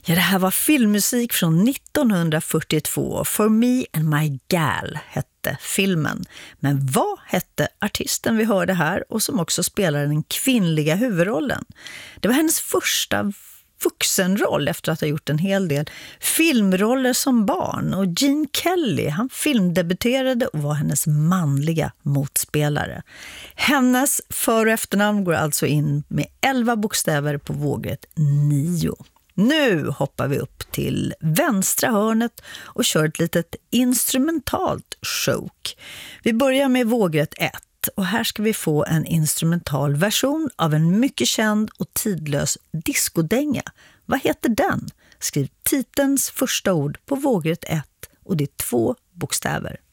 Ja, det här var filmmusik från 1942. For Me and My Gal hette filmen. Men vad hette artisten vi hörde här och som också spelar den kvinnliga huvudrollen? Det var hennes första vuxenroll efter att ha gjort en hel del filmroller som barn. Och Gene Kelly, han filmdebuterade och var hennes manliga motspelare. Hennes för- och efternamn går alltså in med 11 bokstäver på vågrätt 9. Nu hoppar vi upp till vänstra hörnet och kör ett litet instrumentalt choke. Vi börjar med vågrätt 1 och här ska vi få en instrumental version av en mycket känd och tidlös diskodänga. Vad heter den? Skriv titelns första ord på vågrätt 1 och det är 2 bokstäver.